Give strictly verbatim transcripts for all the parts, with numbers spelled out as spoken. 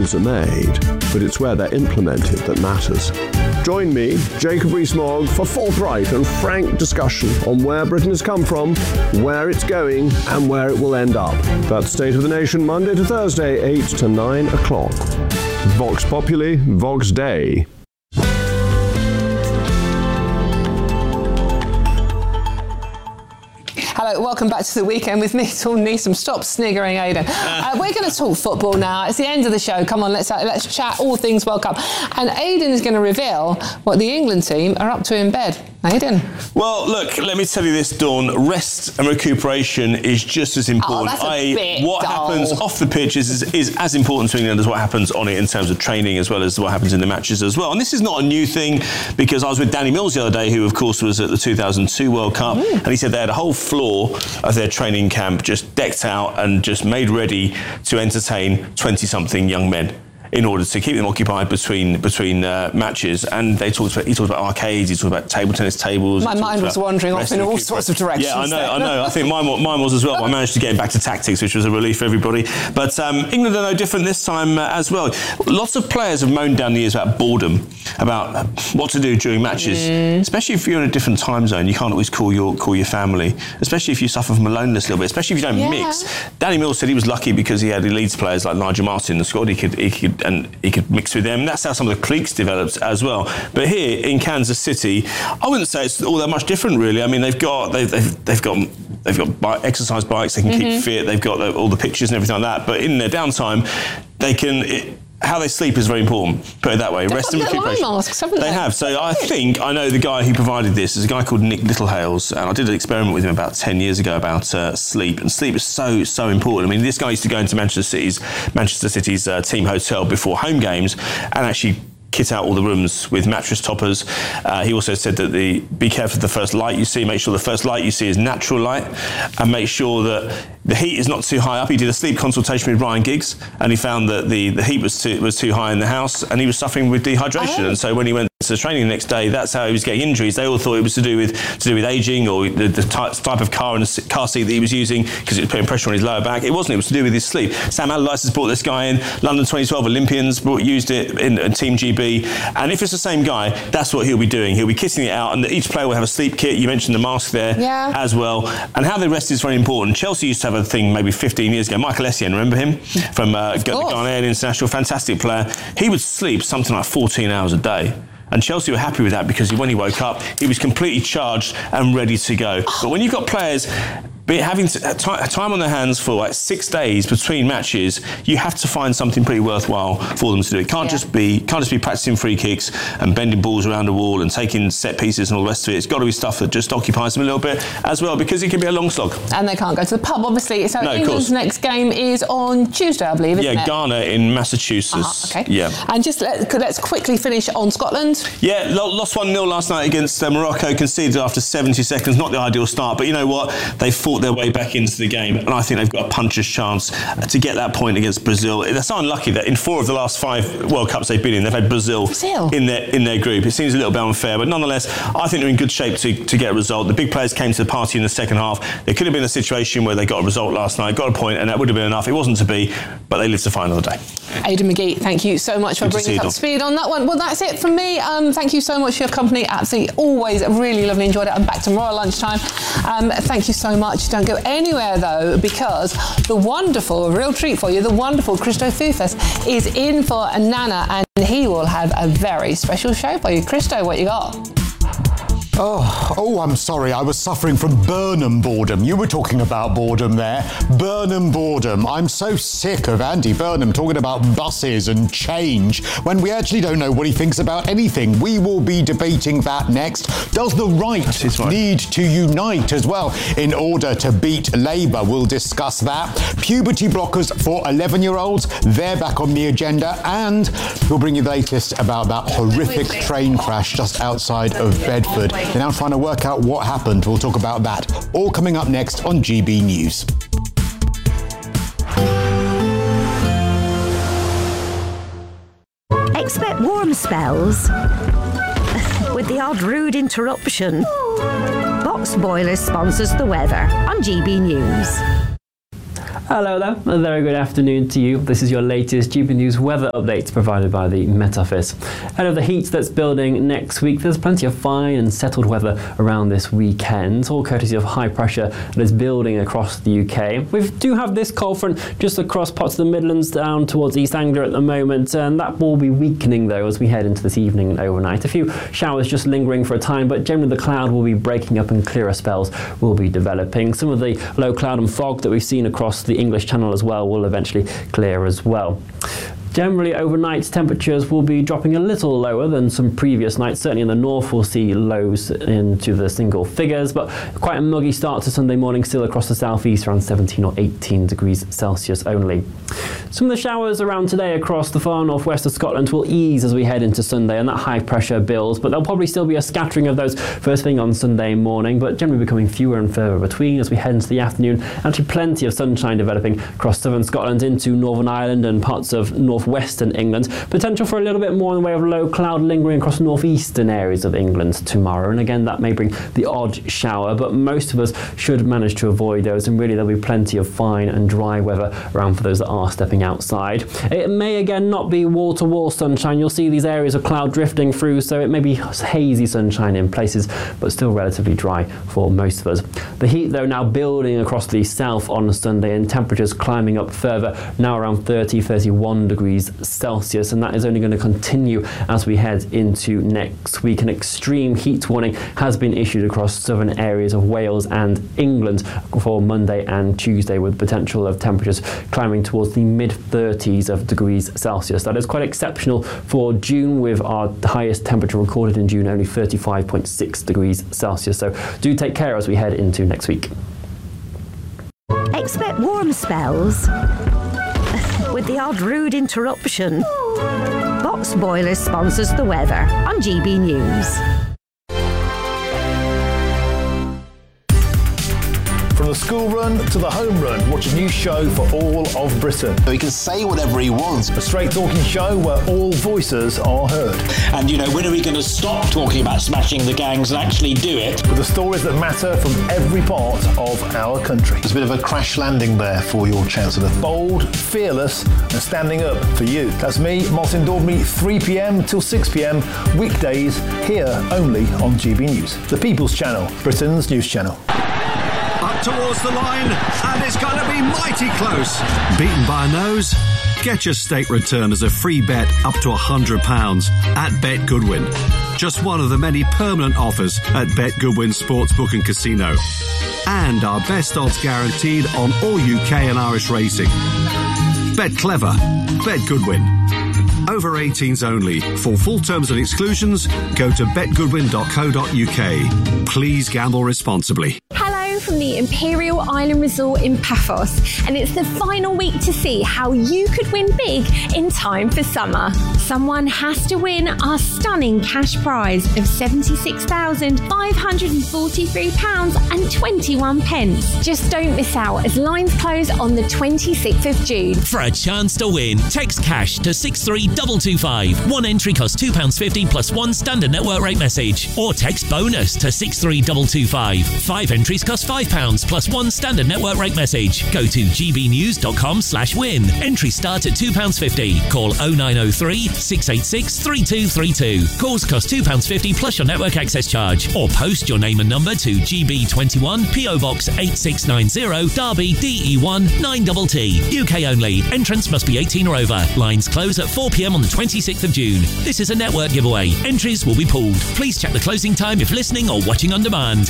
rules are made, but it's where they're implemented that matters. Join me, Jacob Rees-Mogg, for forthright and frank discussion on where Britain has come from, where it's going, and where it will end up. That's State of the Nation, Monday to Thursday, eight to nine o'clock. Vox Populi, Vox Dei. Hello, welcome back to The Weekend with me, Dawn Neeson. Stop sniggering, Aidan. Uh, we're going to talk football now. It's the end of the show. Come on, let's uh, let's chat all things World Cup. And Aidan is going to reveal what the England team are up to in bed. Aidan? Well, look, let me tell you this, Dawn. Rest and recuperation is just as important. Oh, that's a I, bit what dull. happens off the pitch is, is, is as important to England as what happens on it in terms of training, as well as what happens in the matches as well. And this is not a new thing, because I was with Danny Mills the other day, who, of course, was at the two thousand two World Cup, mm. and he said they had a whole floor of their training camp just decked out and just made ready to entertain twenty-something young men, in order to keep them occupied between between uh, matches. And they talked about, he talked about arcades, he talked about table tennis tables. My mind was wandering off in all sorts of directions. Yeah, I know, there. I know. I think mine, mine was as well. But I managed to get back to tactics, which was a relief for everybody. But um, England are no different this time uh, as well. Lots of players have moaned down the years about boredom, about what to do during matches. Mm. Especially if you're in a different time zone, you can't always call your call your family. Especially if you suffer from a loneliness a little bit. Especially if you don't yeah. mix. Danny Mills said he was lucky because he had Leeds players like Nigel Martin in the squad. He could, he could, and he could mix with them. That's how some of the cliques developed as well. But here in Kansas City, I wouldn't say it's all that much different, really. I mean, they've got they've they've, they've got they've got bike, exercise bikes. They can mm-hmm. keep fit. They've got the, all the pictures and everything like that. But in their downtime, they can. It, how they sleep is very important. Put it that way. They've Rest got and recuperation. eye masks, haven't they? They have. So I think I know the guy who provided this is a guy called Nick Littlehales, and I did an experiment with him about ten years ago about uh, sleep. And sleep is so so important. I mean, this guy used to go into Manchester City's Manchester City's uh, team hotel before home games and actually kit out all the rooms with mattress toppers. Uh, he also said that the be careful of the first light you see. Make sure the first light you see is natural light, and make sure that the heat is not too high up. He did a sleep consultation with Ryan Giggs, and he found that the, the heat was too was too high in the house, and he was suffering with dehydration. Oh. And so when he went to training the next day, that's how he was getting injuries. They all thought it was to do with to do with aging, or the, the type of car and car seat that he was using, because it was putting pressure on his lower back. It wasn't. It was to do with his sleep. Sam Allardyce has brought this guy in. London twenty twelve Olympians brought, used it in, in Team G B. And if it's the same guy, that's what he'll be doing. He'll be kitting it out, and each player will have a sleep kit. You mentioned the mask there yeah. as well. And how they rest is very important. Chelsea used to have a thing maybe fifteen years ago. Michael Essien, remember him? From uh, the Ghanaian international, fantastic player. He would sleep something like fourteen hours a day. And Chelsea were happy with that, because when he woke up, he was completely charged and ready to go. But when you've got players be having to, uh, t- time on their hands for like six days between matches, you have to find something pretty worthwhile for them to do. It can't yeah. just be can't just be practicing free kicks and bending balls around the wall and taking set pieces and all the rest of it. It's got to be stuff that just occupies them a little bit as well, because it can be a long slog. And they can't go to the pub, obviously. So no, England's next game is on Tuesday, I believe, isn't yeah, it? Yeah, Ghana in Massachusetts. Uh-huh, okay. Yeah. And just let, let's quickly finish on Scotland. Yeah, lost one nil last night against uh, Morocco, conceded after seventy seconds. Not the ideal start, but you know what? They fought their way back into the game, and I think they've got a puncher's chance to get that point against Brazil. They're so unlucky that in four of the last five World Cups they've been in, they've had Brazil, Brazil. in their in their group. It seems a little bit unfair, but nonetheless, I think they're in good shape to, to get a result. The big players came to the party in the second half. There could have been a situation where they got a result last night, got a point, and that would have been enough. It wasn't to be, but they lived to fight another day. Aidan McGee, thank you so much for good bringing us up to speed on that one. Well, that's it from me. Um, thank you so much for your company. Absolutely, always really lovely, enjoyed it. I'm back tomorrow at lunchtime. Um, thank you so much. Don't go anywhere though, because the wonderful, a real treat for you, the wonderful Christo Fufus is in for a Nana, and he will have a very special show for you. Christo, what you got? Oh, oh, I'm sorry. I was suffering from Burnham boredom. You were talking about boredom there. Burnham boredom. I'm so sick of Andy Burnham talking about buses and change when we actually don't know what he thinks about anything. We will be debating that next. Does the right need to unite as well in order to beat Labour? We'll discuss that. Puberty blockers for eleven-year-olds. They're back on the agenda. And we'll bring you the latest about that horrific train crash just outside of Bedford. They're now trying to work out what happened. We'll talk about that. All coming up next on G B News. Expect warm spells with the odd rude interruption. Box Boilers sponsors the weather on G B News. Hello there, a very good afternoon to you. This is your latest G B News weather update provided by the Met Office. Ahead of the heat that's building next week, there's plenty of fine and settled weather around this weekend, all courtesy of high pressure that is building across the U K. We do have this cold front just across parts of the Midlands down towards East Anglia at the moment, and that will be weakening though as we head into this evening and overnight. A few showers just lingering for a time, but generally the cloud will be breaking up and clearer spells will be developing. Some of the low cloud and fog that we've seen across the English Channel as well will eventually clear as well. Generally, overnight temperatures will be dropping a little lower than some previous nights. Certainly in the north, we'll see lows into the single figures, but quite a muggy start to Sunday morning still across the southeast, around seventeen or eighteen degrees Celsius only. Some of the showers around today across the far northwest of Scotland will ease as we head into Sunday, and that high pressure builds, but there'll probably still be a scattering of those first thing on Sunday morning, but generally becoming fewer and further between as we head into the afternoon. Actually, plenty of sunshine developing across southern Scotland into Northern Ireland and parts of north western England. Potential for a little bit more in the way of low cloud lingering across northeastern areas of England tomorrow, and again that may bring the odd shower, but most of us should manage to avoid those, and really there'll be plenty of fine and dry weather around for those that are stepping outside. It may again not be wall-to-wall sunshine. You'll see these areas of cloud drifting through, so it may be hazy sunshine in places, but still relatively dry for most of us. The heat though now building across the south on Sunday, and temperatures climbing up further, now around thirty, thirty-one degrees Celsius, and that is only going to continue as we head into next week. An extreme heat warning has been issued across southern areas of Wales and England for Monday and Tuesday, with potential of temperatures climbing towards the mid thirties of degrees Celsius. That is quite exceptional for June, with our highest temperature recorded in June only thirty-five point six degrees Celsius. So do take care as we head into next week. Expect warm spells with the odd rude interruption. Box Boilers sponsors the weather on G B News. From the school run to the home run, watch a new show for all of Britain. He can say whatever he wants. A straight talking show where all voices are heard. And, you know, when are we going to stop talking about smashing the gangs and actually do it? With the stories that matter from every part of our country. There's a bit of a crash landing there for your Chancellor. Bold, fearless and standing up for you. That's me, Martin Daubney, three p m till six p m, weekdays, here only on G B News. The People's Channel, Britain's news channel. Up towards the line, and it's going to be mighty close. Beaten by a nose? Get your state return as a free bet up to one hundred pounds at Bet Goodwin. Just one of the many permanent offers at Bet Goodwin Sportsbook and Casino. And our best odds guaranteed on all U K and Irish racing. Bet clever. Bet Goodwin. Over eighteens only. For full terms and exclusions, go to bet goodwin dot co dot u k. Please gamble responsibly. Hello from the Imperial Island Resort in Paphos, and it's the final week to see how you could win big in time for summer. Someone has to win our stunning cash prize of seventy-six thousand five hundred forty-three pounds and twenty-one pence. Just don't miss out as lines close on the twenty-sixth of June. For a chance to win, text cash to six three two two five. One entry costs two pounds fifty plus one standard network rate message. Or text bonus to six three two two five. Five entries cost five pounds plus one standard network rate message. Go to g b news dot com slash win. Entry start at two pounds fifty. Call oh nine oh three, six eight six, three two three two. Calls cost two pounds fifty plus your network access charge. Or post your name and number to G B twenty-one, P O Box eight six nine zero, Derby, D E one nine T T. U K only. Entrance must be eighteen or over. Lines close at four p m on the twenty-sixth of June. This is a network giveaway. Entries will be pulled. Please check the closing time if listening or watching on demand.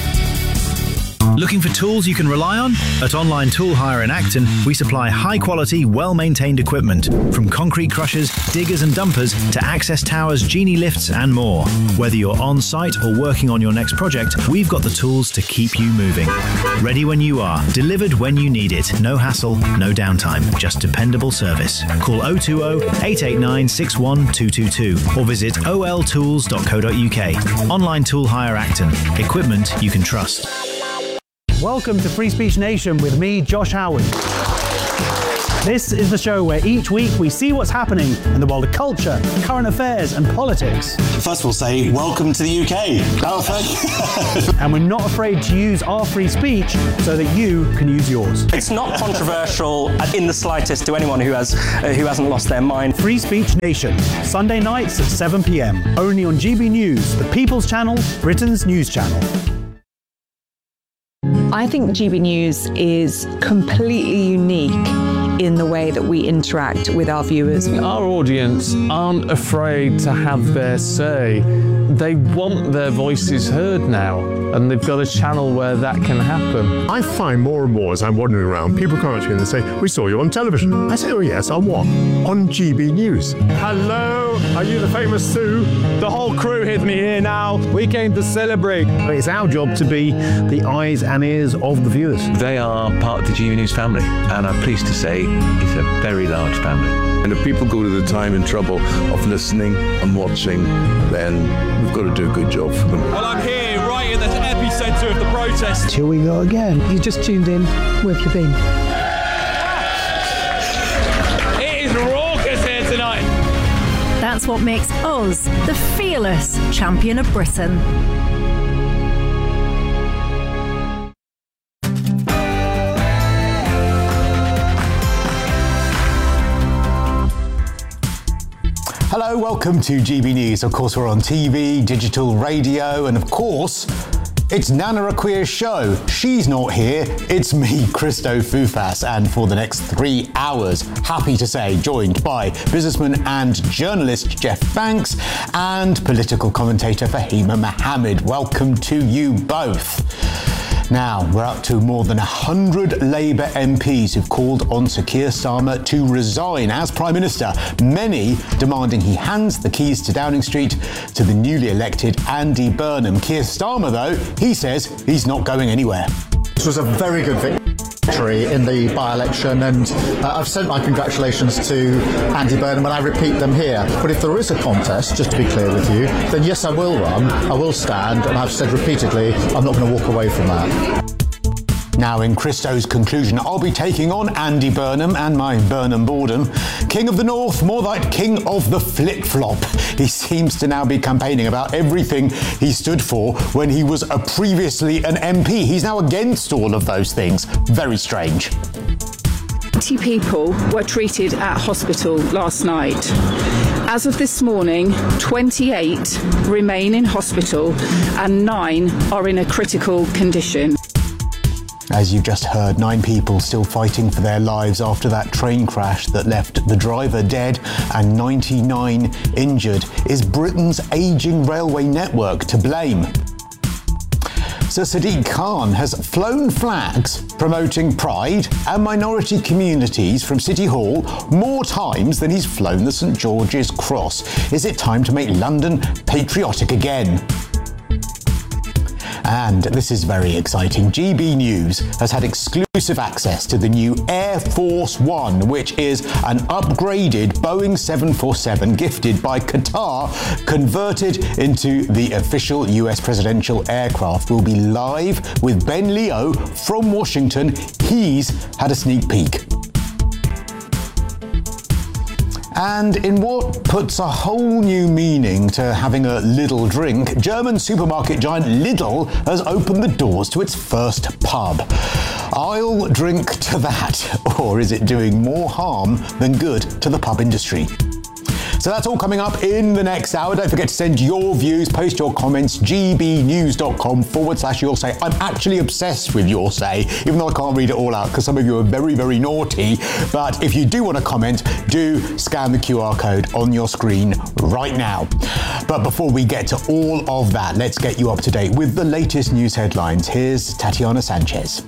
Looking for tools you can rely on? At Online Tool Hire in Acton, we supply high-quality, well-maintained equipment, from concrete crushers, diggers and dumpers to access towers, genie lifts and more. Whether you're on-site or working on your next project, we've got the tools to keep you moving. Ready when you are, delivered when you need it. No hassle, no downtime, just dependable service. Call oh two oh, eight eight nine, six one two two two or visit o l tools dot co dot u k. Online Tool Hire Acton. Equipment you can trust. Welcome to Free Speech Nation with me, Josh Howard. This is the show where each week we see what's happening in the world of culture, current affairs and politics. First of all, say welcome to the U K. Oh, thank you. And we're not afraid to use our free speech so that you can use yours. It's not controversial in the slightest to anyone who has uh, who hasn't lost their mind. Free Speech Nation, Sunday nights at seven p.m. only on G B News, the People's Channel, Britain's news channel. I think G B News is completely unique in the way that we interact with our viewers. Our audience aren't afraid to have their say. They want their voices heard now, and they've got a channel where that can happen. I find more and more as I'm wandering around, people come up to me and they say, we saw you on television. I say, oh yes, on what? On G B News. Hello, are you the famous Sue? The whole crew with me here now. We came to celebrate. It's our job to be the eyes and ears of the viewers. They are part of the G B News family, and I'm pleased to say it's a very large family. And if people go to the time and trouble of listening and watching, then we've got to do a good job for them. Well, I'm here right in the epicentre of the protest. Here we go again. You just tuned in. Where have you been? It is raucous here tonight. That's what makes us the fearless champion of Britain. Hello, welcome to G B News. Of course, we're on T V, digital radio, and of course, it's Nana Akwia's show. She's not here. It's me, Christo Fufas, and for the next three hours, happy to say, joined by businessman and journalist Jeff Banks and political commentator Fahima Mohammed. Welcome to you both. Now, we're up to more than one hundred Labour M Ps who've called on Sir Keir Starmer to resign as Prime Minister, many demanding he hands the keys to Downing Street to the newly elected Andy Burnham. Keir Starmer, though, he says he's not going anywhere. This was a very good victory in the by-election, and uh, I've sent my congratulations to Andy Burnham, and I repeat them here. But if there is a contest, just to be clear with you, then yes, I will run, I will stand, and I've said repeatedly I'm not going to walk away from that. Now, in Christo's conclusion, I'll be taking on Andy Burnham and my Burnham boredom. King of the North, more like King of the Flip-Flop. He seems to now be campaigning about everything he stood for when he was a previously an M P. He's now against all of those things. Very strange. twenty people were treated at hospital last night. As of this morning, twenty-eight remain in hospital and nine are in a critical condition. As you just heard, nine people still fighting for their lives after that train crash that left the driver dead and ninety-nine injured. Is Britain's ageing railway network to blame? Sir Sadiq Khan has flown flags promoting pride and minority communities from City Hall more times than he's flown the St George's Cross. Is it time to make London patriotic again? And this is very exciting. G B News has had exclusive access to the new Air Force One, which is an upgraded Boeing seven forty-seven gifted by Qatar, converted into the official U S presidential aircraft. We'll be live with Ben Leo from Washington. He's had a sneak peek. And in what puts a whole new meaning to having a Lidl drink, German supermarket giant Lidl has opened the doors to its first pub. I'll drink to that, or is it doing more harm than good to the pub industry? So that's all coming up in the next hour. Don't forget to send your views, post your comments, gbnews.com forward slash your say. I'm actually obsessed with your say, even though I can't read it all out because some of you are very, very naughty. But if you do want to comment, do scan the Q R code on your screen right now. But before we get to all of that, let's get you up to date with the latest news headlines. Here's Tatiana Sanchez.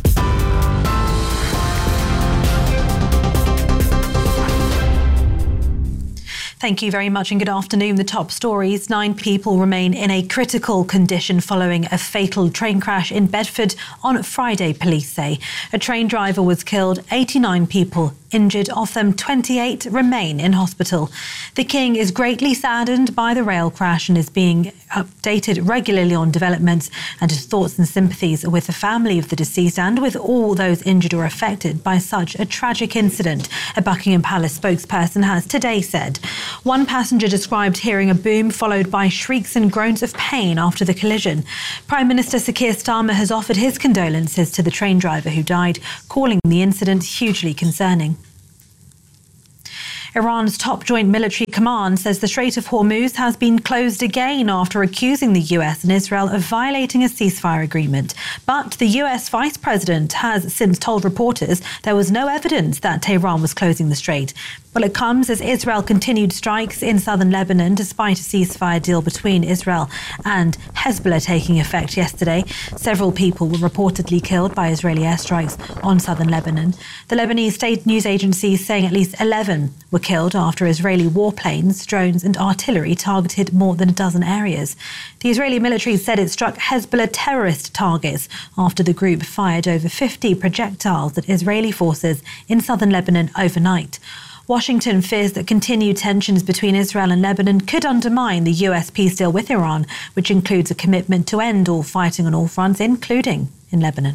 Thank you very much and good afternoon. The top stories. Nine people remain in a critical condition following a fatal train crash in Bedford on Friday, police say. A train driver was killed, eighty-nine people injured. Of them, twenty-eight remain in hospital. The King is greatly saddened by the rail crash and is being updated regularly on developments, and his thoughts and sympathies are with the family of the deceased and with all those injured or affected by such a tragic incident, a Buckingham Palace spokesperson has today said. One passenger described hearing a boom followed by shrieks and groans of pain after the collision. Prime Minister Sir Keir Starmer has offered his condolences to the train driver who died, calling the incident hugely concerning. Iran's top joint military command says the Strait of Hormuz has been closed again after accusing the U S and Israel of violating a ceasefire agreement. But the U S Vice President has since told reporters there was no evidence that Tehran was closing the strait. Well, it comes as Israel continued strikes in southern Lebanon despite a ceasefire deal between Israel and Hezbollah taking effect yesterday. Several people were reportedly killed by Israeli airstrikes on southern Lebanon. The Lebanese state news agency is saying at least eleven were killed after Israeli warplanes, drones and artillery targeted more than a dozen areas. The Israeli military said it struck Hezbollah terrorist targets after the group fired over fifty projectiles at Israeli forces in southern Lebanon overnight. Washington fears that continued tensions between Israel and Lebanon could undermine the U S peace deal with Iran, which includes a commitment to end all fighting on all fronts, including in Lebanon.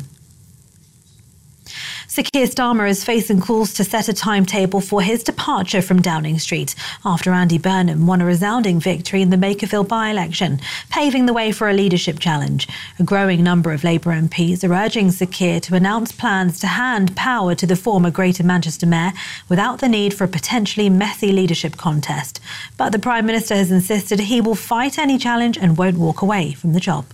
Sir Keir Starmer is facing calls to set a timetable for his departure from Downing Street after Andy Burnham won a resounding victory in the Makerfield by-election, paving the way for a leadership challenge. A growing number of Labour M Ps are urging Sir Keir to announce plans to hand power to the former Greater Manchester Mayor without the need for a potentially messy leadership contest. But the Prime Minister has insisted he will fight any challenge and won't walk away from the job.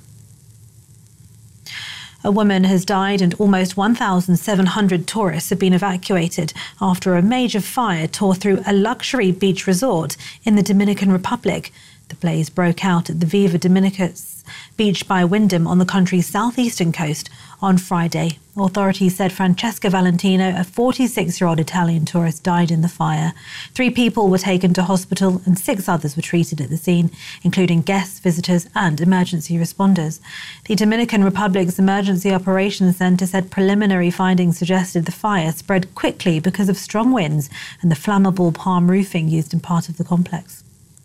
A woman has died and almost one thousand seven hundred tourists have been evacuated after a major fire tore through a luxury beach resort in the Dominican Republic. The blaze broke out at the Viva Dominicus beach by Wyndham on the country's southeastern coast on Friday. Authorities said Francesca Valentino, a forty-six-year-old Italian tourist, died in the fire. Three people were taken to hospital and six others were treated at the scene, including guests, visitors and emergency responders. The Dominican Republic's Emergency Operations Centre said preliminary findings suggested the fire spread quickly because of strong winds and the flammable palm roofing used in part of the complex.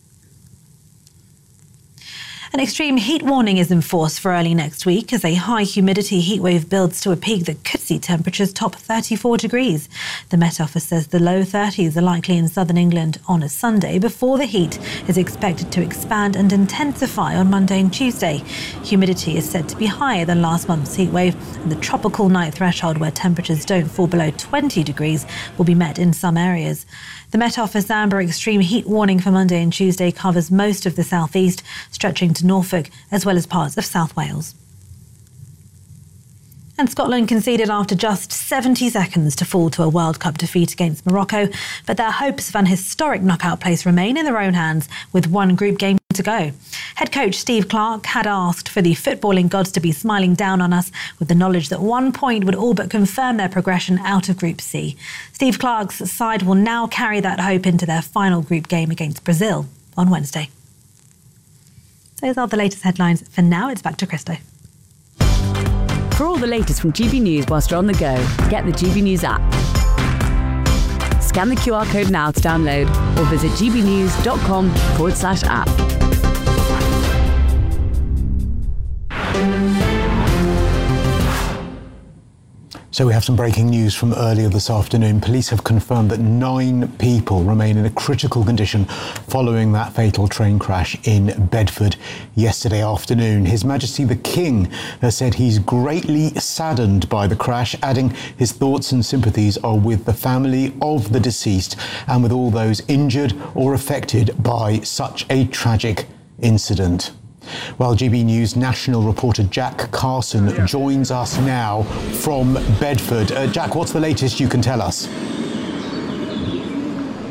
An extreme heat warning is in force for early next week as a high humidity heatwave builds to a peak that could see temperatures top thirty-four degrees. The Met Office says the low thirties are likely in southern England on a Sunday before the heat is expected to expand and intensify on Monday and Tuesday. Humidity is said to be higher than last month's heatwave, and the tropical night threshold where temperatures don't fall below twenty degrees will be met in some areas. The Met Office amber extreme heat warning for Monday and Tuesday covers most of the southeast, stretching to Norfolk as well as parts of South Wales. And Scotland conceded after just seventy seconds to fall to a World Cup defeat against Morocco, but their hopes of an historic knockout place remain in their own hands with one group game to go. Head coach Steve Clarke had asked for the footballing gods to be smiling down on us with the knowledge that one point would all but confirm their progression out of Group C. Steve Clarke's side will now carry that hope into their final group game against Brazil on Wednesday. Those are the latest headlines. For now, it's back to Christo. For all the latest from G B News whilst you're on the go, get the G B News app. Scan the Q R code now to download or visit gbnews.com forward slash app. So we have some breaking news from earlier this afternoon. Police have confirmed that nine people remain in a critical condition following that fatal train crash in Bedford yesterday afternoon. His Majesty the King has said he's greatly saddened by the crash, adding his thoughts and sympathies are with the family of the deceased and with all those injured or affected by such a tragic incident. Well, G B News national reporter Jack Carson joins us now from Bedford. Uh, Jack, what's the latest you can tell us?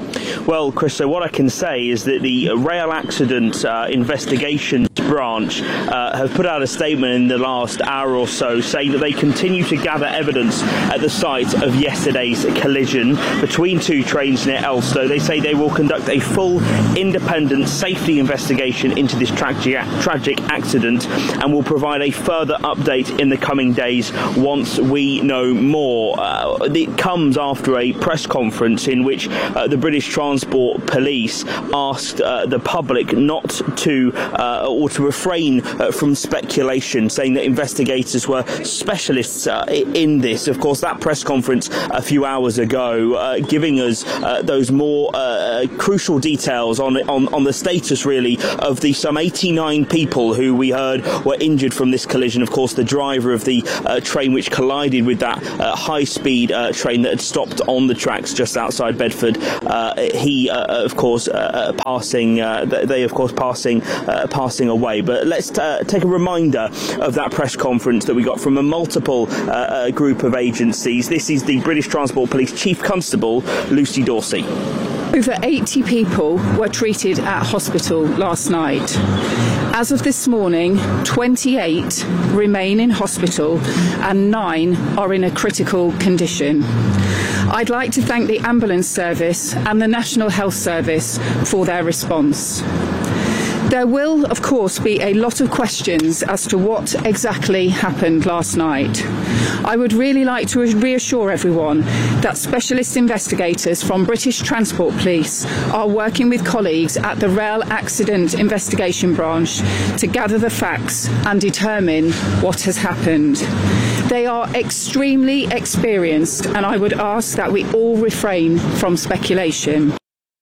Well, Chris, so what I can say is that the rail accident uh, investigations branch uh, have put out a statement in the last hour or so saying that they continue to gather evidence at the site of yesterday's collision between two trains near Elstow. They say they will conduct a full independent safety investigation into this tragic, tragic accident and will provide a further update in the coming days once we know more. Uh, it comes after a press conference in which uh, the British Transport Police asked uh, the public not to uh, or to refrain uh, from speculation, saying that investigators were specialists uh, in this. Of course, that press conference a few hours ago uh, giving us uh, those more uh, crucial details on, on on the status really of the some eighty-nine people who we heard were injured from this collision. Of course, the driver of the uh, train which collided with that uh, high-speed uh, train that had stopped on the tracks just outside Bedford, uh, he uh, of course uh, passing uh, they of course passing uh, passing away. But let's uh, take a reminder of that press conference that we got from a multiple uh, uh, group of agencies. This is the British Transport Police Chief Constable Lucy Dorsey. Over eighty people were treated at hospital last night. As of this morning, twenty-eight remain in hospital and nine are in a critical condition. I'd like to thank the ambulance service and the National Health Service for their response. There will, of course, be a lot of questions as to what exactly happened last night. I would really like to reassure everyone that specialist investigators from British Transport Police are working with colleagues at the Rail Accident Investigation Branch to gather the facts and determine what has happened. They are extremely experienced, and I would ask that we all refrain from speculation.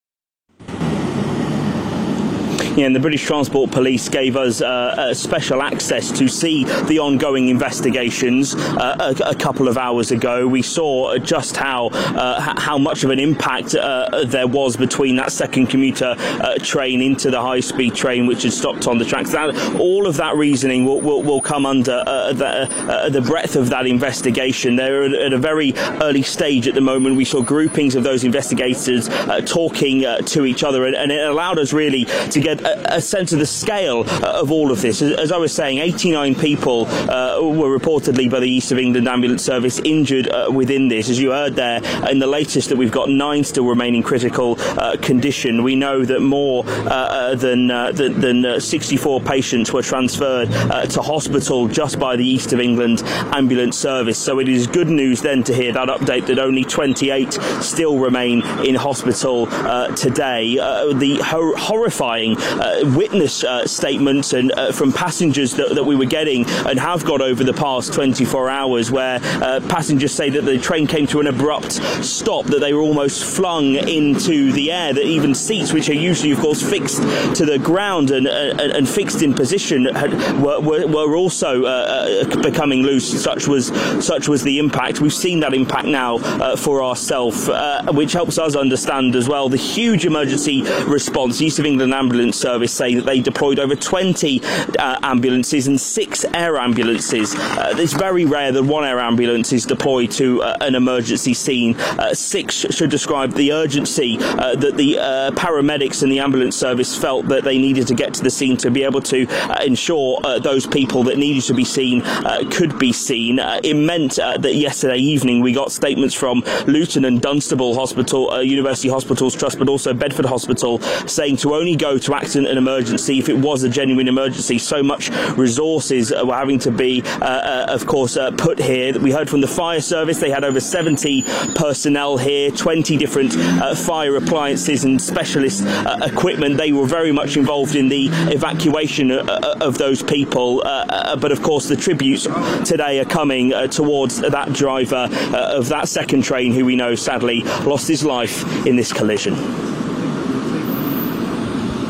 Yeah, and the British Transport Police gave us uh, uh, special access to see the ongoing investigations uh, a, a couple of hours ago. We saw just how uh, how much of an impact uh, there was between that second commuter uh, train into the high-speed train which had stopped on the tracks. That, all of that reasoning will, will, will come under uh, the, uh, the breadth of that investigation. They're at, at a very early stage at the moment. We saw groupings of those investigators uh, talking uh, to each other, and, and it allowed us really to get a, a sense of the scale uh, of all of this. As, as I was saying, eighty-nine people uh, were reportedly by the East of England Ambulance Service injured uh, within this. As you heard there, in the latest that we've got nine still remain in critical uh, condition. We know that more uh, than, uh, than, than uh, sixty-four patients were transferred uh, to hospital just by the East of England Ambulance Service. So it is good news then to hear that update that only twenty-eight still remain in hospital uh, today. Uh, the hor- horrifying uh, witness uh, statements and uh, from passengers that, that we were getting and have got over the past twenty-four hours, where uh, passengers say that the train came to an abrupt stop, that they were almost flung into the air, that even seats, which are usually of course fixed to the ground and, uh, and fixed in position, had, were, were, were also uh, becoming loose. Such was such was the impact. We've seen that impact now uh, for ourselves, uh, which helps us understand as well the huge emergency response. The East of England Ambulance Service say that they deployed over twenty uh, ambulances and six air ambulances. Uh, it's very rare that one air ambulance is deployed to uh, an emergency scene. Uh, six should describe the urgency uh, that the uh, paramedics and the ambulance service felt that they needed to get to the scene to be able to uh, ensure uh, those people that needed to be seen uh, could be seen. Uh, it meant uh, that yesterday evening we got statements from Luton and Dunstable Hospital, uh, University Hospitals Trust, but also Bedford Hospital, saying to only go to accident and emergency if it was a genuine emergency. So much resources uh, were having to be, uh, uh, of course, uh, put here. We heard from the fire service. They had over seventy personnel here, twenty different uh, fire appliances and specialist uh, equipment. They were very much involved in the evacuation uh, of those people. Uh, uh, but of course, the tributes today are coming uh, towards that driver uh, of that second train, who we know sadly lost his life in this collision.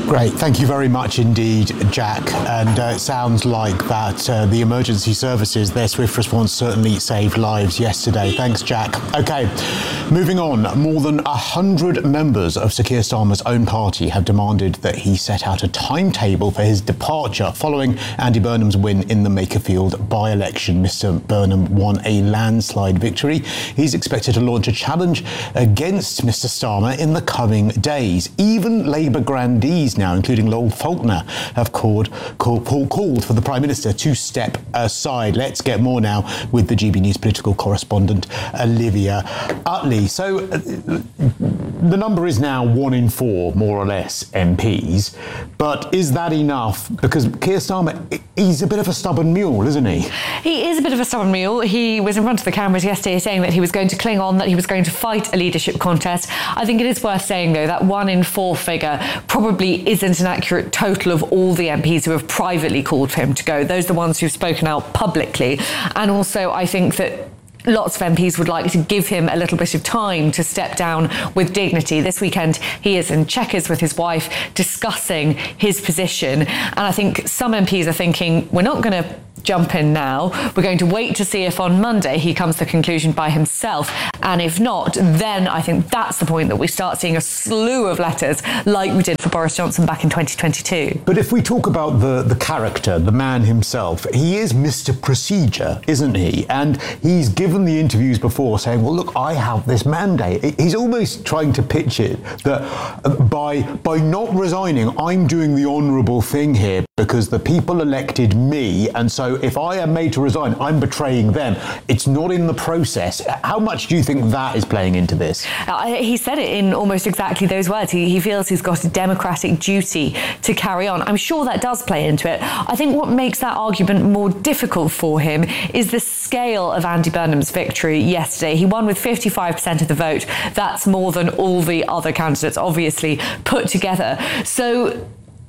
Great, thank you very much indeed, Jack. And uh, it sounds like that uh, the emergency services, their swift response certainly saved lives yesterday. Thanks, Jack. OK, moving on. More than one hundred members of Sir Keir Starmer's own party have demanded that he set out a timetable for his departure following Andy Burnham's win in the Makerfield by-election. Mr Burnham won a landslide victory. He's expected to launch a challenge against Mr Starmer in the coming days. Even Labour grandees now, including Lowell Faulkner, have called, called, called for the Prime Minister to step aside. Let's get more now with the G B News political correspondent, Olivia Utley. So uh, the number is now one in four, more or less, M Ps. But is that enough? Because Keir Starmer, he's a bit of a stubborn mule, isn't he? He is a bit of a stubborn mule. He was in front of the cameras yesterday saying that he was going to cling on, that he was going to fight a leadership contest. I think it is worth saying, though, that one in four figure probably isn't an accurate total of all the M Ps who have privately called for him to go. Those are the ones who've spoken out publicly. And also, I think that lots of M Ps would like to give him a little bit of time to step down with dignity. This weekend, he is in Chequers with his wife discussing his position. And I think some M Ps are thinking, we're not going to jump in now. We're going to wait to see if on Monday he comes to the conclusion by himself. And if not, then I think that's the point that we start seeing a slew of letters like we did for Boris Johnson back in twenty twenty-two. But if we talk about the, the character, the man himself, he is Mister Procedure, isn't he? And he's given the interviews before saying, well, look, I have this mandate. He's almost trying to pitch it that by, by not resigning, I'm doing the honourable thing here because the people elected me, and so if I am made to resign, I'm betraying them. It's not in the process. How much do you think that is playing into this? Uh, he said it in almost exactly those words. He, he feels he's got a democratic duty to carry on. I'm sure that does play into it. I think what makes that argument more difficult for him is the scale of Andy Burnham's victory yesterday. He won with fifty-five percent of the vote. That's more than all the other candidates obviously put together. So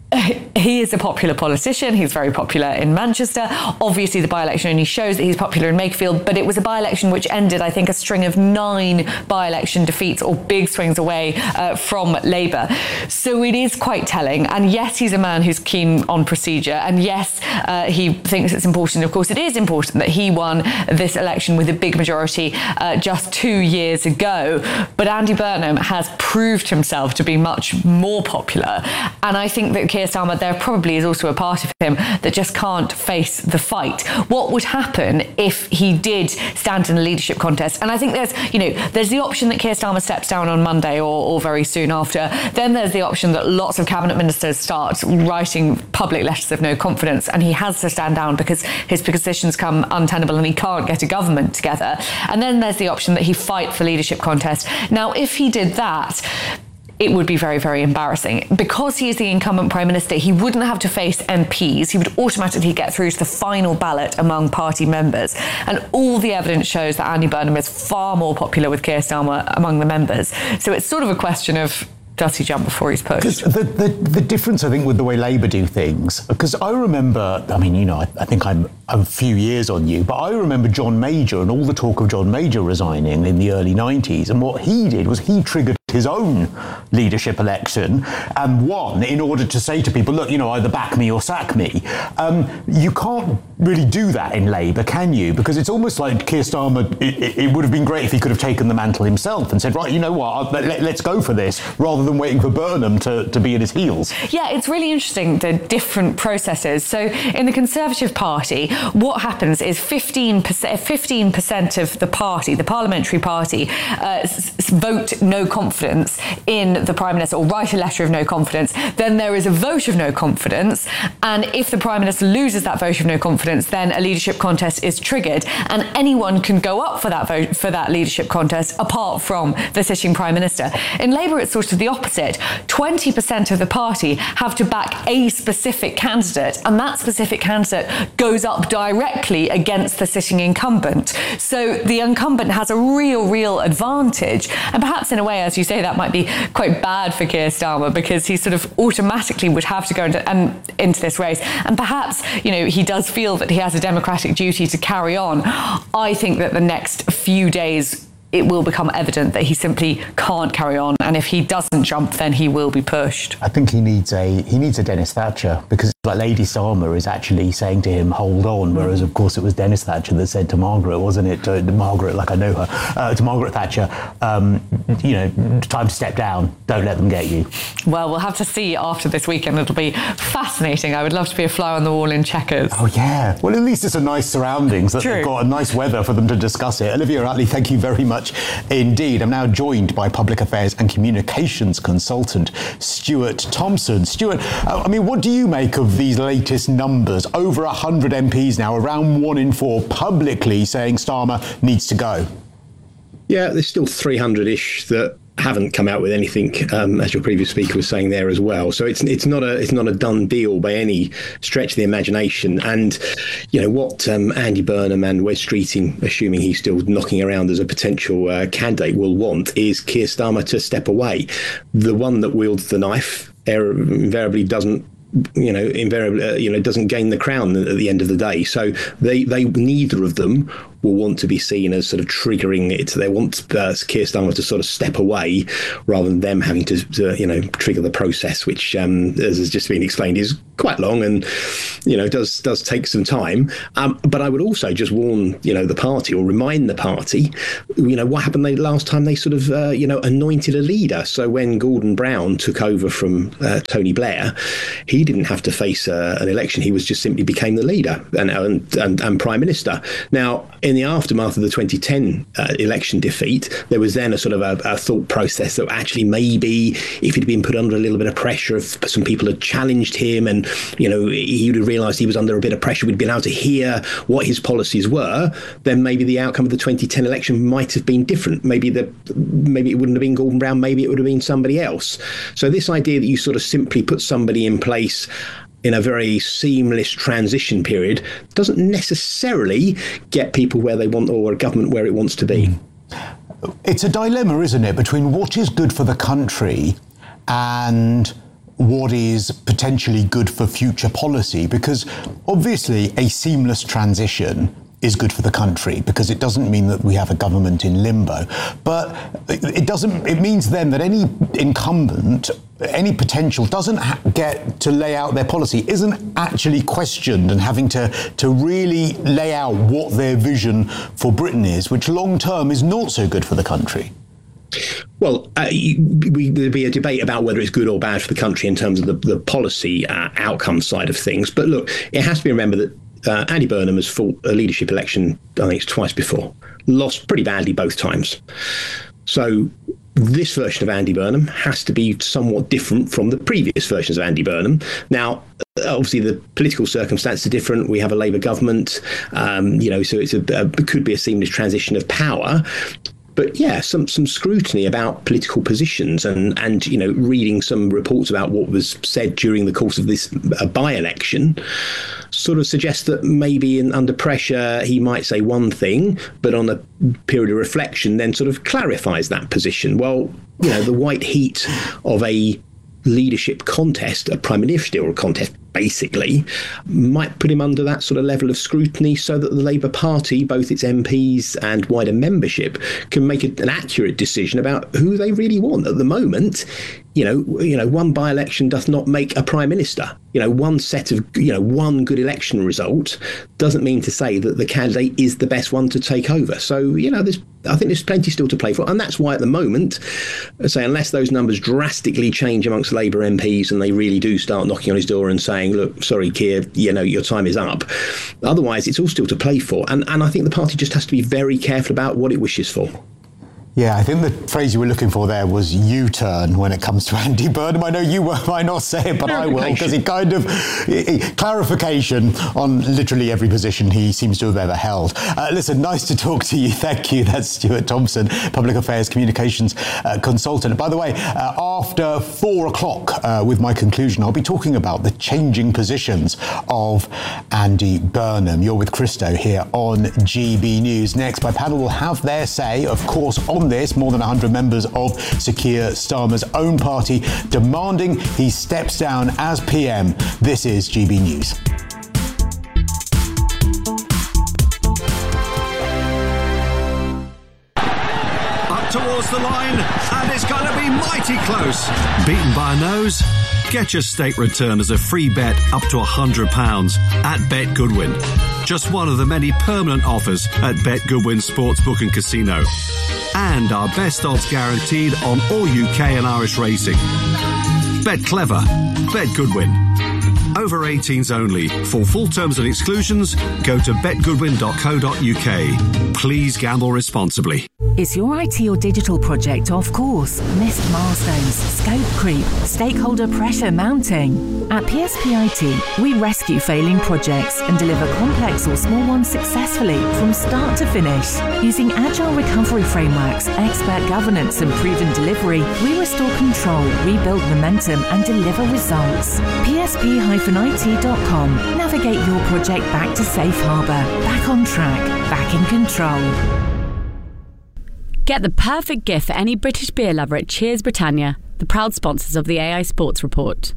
he is a popular politician. He's very popular in Manchester. Obviously, the by-election only shows that he's popular in Makerfield, but it was a by-election which ended, I think, a string of nine by-election defeats or big swings away uh, from Labour. So it is quite telling. And yes, he's a man who's keen on procedure. And yes, uh, he thinks it's important. Of course, it is important that he won this election with a big majority uh, just two years ago. But Andy Burnham has proved himself to be much more popular. And I think that Keir Starmer, there probably is also a part of him that just can't face the fight. What would happen if he did stand in a leadership contest? And I think there's, you know, there's the option that Keir Starmer steps down on Monday or, or very soon after. Then there's the option that lots of cabinet ministers start writing public letters of no confidence, and he has to stand down because his positions come untenable and he can't get a government together. And then there's the option that he fight for leadership contest. Now, if he did that, it would be very, very embarrassing. Because he is the incumbent Prime Minister, he wouldn't have to face M Ps. He would automatically get through to the final ballot among party members. And all the evidence shows that Andy Burnham is far more popular with Keir Starmer among the members. So it's sort of a question of, does he jump before he's pushed? The, the, the difference, I think, with the way Labour do things, because I remember, I mean, you know, I, I think I'm a few years on you, but I remember John Major and all the talk of John Major resigning in the early nineties. And what he did was he triggered his own leadership election and won in order to say to people, look, you know, either back me or sack me. Um, you can't really do that in Labour, can you? Because it's almost like Keir Starmer, it, it would have been great if he could have taken the mantle himself and said, right, you know what, let, let's go for this, rather than waiting for Burnham to, to be at his heels. Yeah, it's really interesting, the different processes. So in the Conservative Party, what happens is fifteen percent, fifteen percent of the party, the parliamentary party, uh, s- vote no confidence in the Prime Minister or write a letter of no confidence. Then there is a vote of no confidence. And if the Prime Minister loses that vote of no confidence, then a leadership contest is triggered. And anyone can go up for that vote, for that leadership contest, apart from the sitting Prime Minister. In Labour, it's sort of the opposite. twenty percent of the party have to back a specific candidate, and that specific candidate goes up directly against the sitting incumbent. So the incumbent has a real, real advantage. And perhaps in a way, as you say, that might be quite bad for Keir Starmer, because he sort of automatically would have to go into, and, into this race. And perhaps, you know, he does feel that he has a democratic duty to carry on. I think that the next few days it will become evident that he simply can't carry on, and if he doesn't jump, then he will be pushed. I think he needs a he needs a Dennis Thatcher, because like Lady Starmer is actually saying to him, hold on, whereas of course it was Dennis Thatcher that said to Margaret, wasn't it, to, to Margaret, like I know her, uh, to Margaret Thatcher, um, you know, time to step down, don't let them get you. Well, we'll have to see after this weekend. It'll be fascinating. I would love to be a fly on the wall in Chequers. Oh yeah, well at least it's a nice surroundings that True. They've got a nice weather for them to discuss it. Olivia Atley, thank you very much indeed. I'm now joined by Public Affairs and Communications Consultant Stuart Thompson. Stuart, uh, I mean, what do you make of these latest numbers? Over one hundred M Ps now, around one in four, publicly saying Starmer needs to go. Yeah, there's still three hundred-ish that haven't come out with anything, um, as your previous speaker was saying there as well. So it's it's not a it's not a done deal by any stretch of the imagination. And you know what um, Andy Burnham and Wes Streeting, assuming he's still knocking around as a potential uh, candidate, will want is Keir Starmer to step away. The one that wields the knife invariably doesn't. You know, invariably, uh, you know, doesn't gain the crown at the end of the day. So they, they, neither of them will want to be seen as sort of triggering it. They want uh, Keir Starmer to sort of step away rather than them having to, to you know, trigger the process, which, um, as has just been explained, is quite long and, you know, does does take some time. Um, but I would also just warn, you know, the party or remind the party, you know, what happened they, last time they sort of, uh, you know, anointed a leader. So when Gordon Brown took over from uh, Tony Blair, he didn't have to face uh, an election. He was just simply became the leader and, and, and, and Prime Minister. Now, in the aftermath of the twenty ten uh, election defeat, there was then a sort of a, a thought process that actually maybe if he'd been put under a little bit of pressure, if some people had challenged him and, you know, he would have realised he was under a bit of pressure, we'd been able to hear what his policies were, then maybe the outcome of the twenty ten election might have been different. Maybe the maybe it wouldn't have been Gordon Brown, maybe it would have been somebody else. So this idea that you sort of simply put somebody in place in a very seamless transition period doesn't necessarily get people where they want, or a government where it wants to be. It's a dilemma, isn't it, between what is good for the country and what is potentially good for future policy, because obviously a seamless transition is good for the country because it doesn't mean that we have a government in limbo, but it doesn't, it means then that any incumbent, any potential doesn't ha- get to lay out their policy, isn't actually questioned and having to, to really lay out what their vision for Britain is, which long term is not so good for the country. Well, uh, we, there'd be a debate about whether it's good or bad for the country in terms of the, the policy uh, outcome side of things. But look, it has to be remembered that Uh, Andy Burnham has fought a leadership election, I think it's twice before, lost pretty badly both times. So this version of Andy Burnham has to be somewhat different from the previous versions of Andy Burnham. Now, obviously, the political circumstances are different. We have a Labour government, um, you know, so it's a, a, it could be a seamless transition of power. But yeah, some some scrutiny about political positions and, and, you know, reading some reports about what was said during the course of this uh, by-election sort of suggests that maybe in, under pressure he might say one thing, but on a period of reflection then sort of clarifies that position. Well, you know, the white heat of a leadership contest, a prime ministerial contest, basically, might put him under that sort of level of scrutiny so that the Labour Party, both its M Ps and wider membership, can make an accurate decision about who they really want. At the moment, you know, you know, one by-election does not make a prime minister. You know, one set of, you know, one good election result doesn't mean to say that the candidate is the best one to take over. So, you know, there's, I think there's plenty still to play for. And that's why at the moment, I say, unless those numbers drastically change amongst Labour M Ps and they really do start knocking on his door and saying, look, sorry, Keir, you know, your time is up. Otherwise, it's all still to play for. And, and I think the party just has to be very careful about what it wishes for. Yeah, I think the phrase you were looking for there was U-turn when it comes to Andy Burnham. I know you might not say it, but I will, because he kind of he, he, clarification on literally every position he seems to have ever held. Uh, listen, nice to talk to you. Thank you. That's Stuart Thompson, Public Affairs Communications uh, Consultant. By the way, uh, after four o'clock uh, with my conclusion, I'll be talking about the changing positions of Andy Burnham. You're with Christo here on G B News. Next, my panel will have their say, of course, on this. More than one hundred members of Sir Keir Starmer's own party demanding he steps down as P M. This is G B News. towards the line, and it's going to be mighty close. Beaten by a nose? Get your stake return as a free bet up to one hundred pounds at Bet Goodwin. Just one of the many permanent offers at Bet Goodwin Sportsbook and Casino. And our best odds guaranteed on all U K and Irish racing. Bet clever. Bet Goodwin. Over eighteens only. For full terms and exclusions, go to bet goodwin dot co dot U K. Please gamble responsibly. Is your I T or digital project off course? Missed milestones, scope creep, stakeholder pressure mounting? At P S P I T, we rescue failing projects and deliver complex or small ones successfully from start to finish. Using agile recovery frameworks, expert governance and proven delivery, we restore control, rebuild momentum and deliver results. P S P I T dot com. Navigate your project back to safe harbour, back on track, back in control. Get the perfect gift for any British beer lover at Cheers Britannia, the proud sponsors of the A I Sports Report.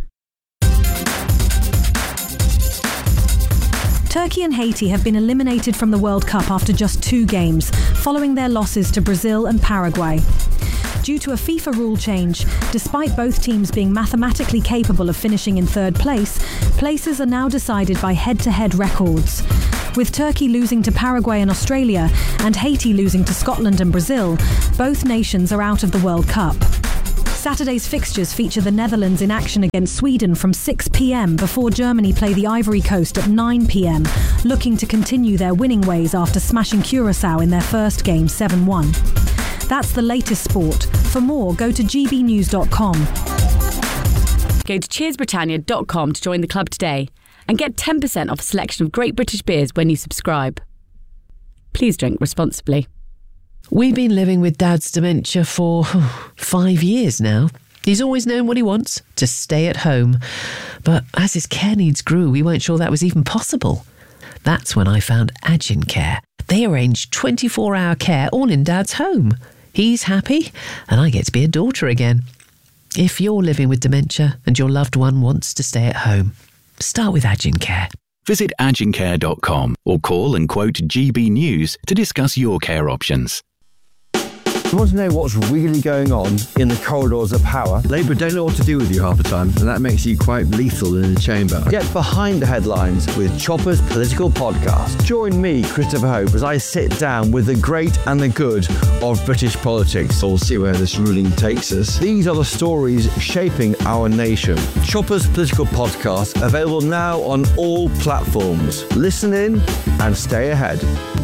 Turkey and Haiti have been eliminated from the World Cup after just two games, following their losses to Brazil and Paraguay. Due to a FIFA rule change, despite both teams being mathematically capable of finishing in third place, places are now decided by head-to-head records. With Turkey losing to Paraguay and Australia, and Haiti losing to Scotland and Brazil, both nations are out of the World Cup. Saturday's fixtures feature the Netherlands in action against Sweden from six p.m. before Germany play the Ivory Coast at nine p.m, looking to continue their winning ways after smashing Curaçao in their first game seven one. That's the latest sport. For more, go to g b news dot com. Go to cheers britannia dot com to join the club today and get ten percent off a selection of great British beers when you subscribe. Please drink responsibly. We've been living with Dad's dementia for five years now. He's always known what he wants, to stay at home. But as his care needs grew, we weren't sure that was even possible. That's when I found Agin Care. They arrange twenty-four hour care all in Dad's home. He's happy, and I get to be a daughter again. If you're living with dementia and your loved one wants to stay at home, start with Agin Care. Visit agin care dot com or call and quote G B News to discuss your care options. You want to know what's really going on in the corridors of power? Labour don't know what to do with you half the time, and that makes you quite lethal in the chamber. Get behind the headlines with Chopper's Political Podcast. Join me, Christopher Hope, as I sit down with the great and the good of British politics. We'll see where this ruling takes us. These are the stories shaping our nation. Chopper's Political Podcast, available now on all platforms. Listen in and stay ahead.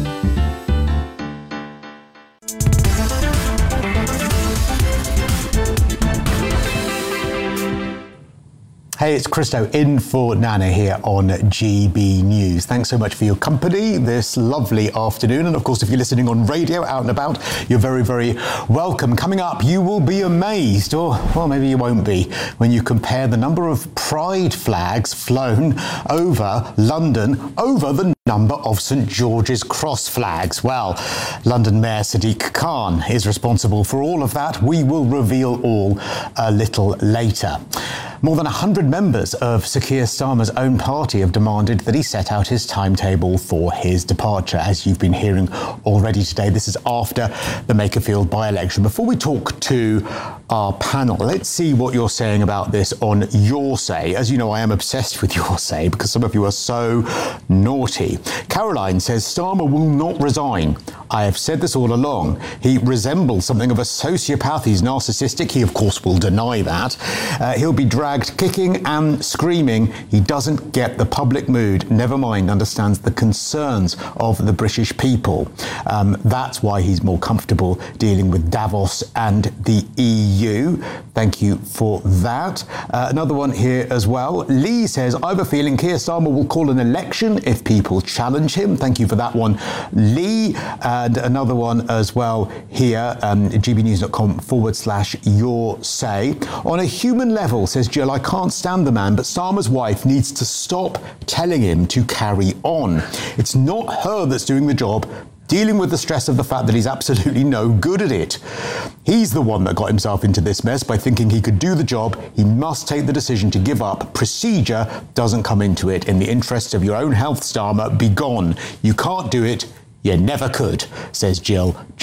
Hey, it's Christo in for Nana here on G B News. Thanks so much for your company this lovely afternoon. And of course, if you're listening on radio out and about, you're very, very welcome. Coming up, you will be amazed, or well, maybe you won't be, when you compare the number of pride flags flown over London over the number of St George's Cross flags. Well, London Mayor Sadiq Khan is responsible for all of that. We will reveal all a little later. More than one hundred members of Sir Keir Starmer's own party have demanded that he set out his timetable for his departure. As you've been hearing already today, this is after the Makerfield by-election. Before we talk to our panel, let's see what you're saying about this on Your Say. As you know, I am obsessed with Your Say because some of you are so naughty. Caroline says Starmer will not resign. I have said this all along. He resembles something of a sociopath. He's narcissistic. He, of course, will deny that. Uh, he'll be dragged kicking and screaming. He doesn't get the public mood, never mind understands the concerns of the British people. Um, that's why he's more comfortable dealing with Davos and the E U. Thank you for that. Uh, another one here as well. Lee says, I have a feeling Keir Starmer will call an election if people challenge him. Thank you for that one, Lee. And another one as well here, um, gbnews.com forward slash your say. On a human level, says Jill, I can't stand the man, but Starmer's wife needs to stop telling him to carry on. It's not her that's doing the job, dealing with the stress of the fact that he's absolutely no good at it. He's the one that got himself into this mess by thinking he could do the job. He must take the decision to give up. Procedure doesn't come into it. In the interests of your own health, Starmer, be gone. You can't do it. You never could, says Jill. Just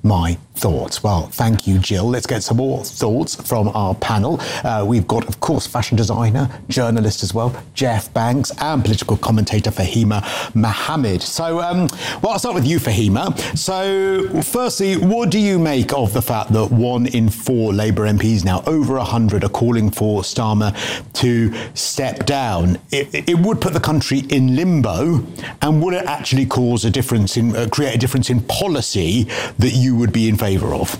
my thoughts. Well, thank you, Jill. Let's get some more thoughts from our panel. Uh, we've got, of course, fashion designer, journalist as well, Jeff Banks, and political commentator Fahima Mohammed. So, um, well, I'll start with you, Fahima. So, firstly, what do you make of the fact that one in four Labour M Ps now, over one hundred, are calling for Starmer to step down? It, it would put the country in limbo, and would it actually cause a difference in, uh, create a difference in policy that you would be in favour of?